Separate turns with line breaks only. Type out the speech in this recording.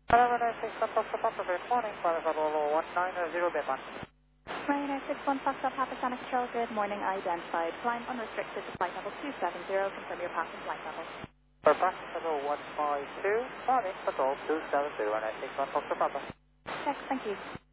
Ryanair 61 Foxtrot Papa, good morning. Flight level 190 Bitman.
Ryanair 61 Foxtrot Papa, Sonic Control, good morning. Identified. Flying unrestricted to flight level 270. Confirm your passing flight level.
For passing level 152, morning, control 270, Ryanair 61 Foxtrot Papa.
Check, thank you.